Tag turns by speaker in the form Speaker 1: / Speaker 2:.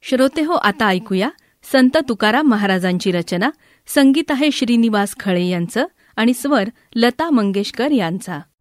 Speaker 1: श्रोतेहो, आता ऐकूया संत तुकाराम महाराजांची रचना. संगीत आहे श्रीनिवास खळे यांचं आणि स्वर लता मंगेशकर यांचा.